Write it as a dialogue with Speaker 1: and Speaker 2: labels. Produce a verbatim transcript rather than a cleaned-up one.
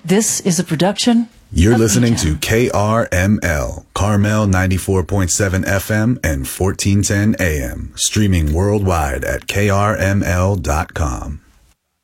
Speaker 1: This is a production.
Speaker 2: You're listening to K R M L, Carmel ninety-four point seven F M and fourteen ten A M, streaming worldwide at K R M L dot com.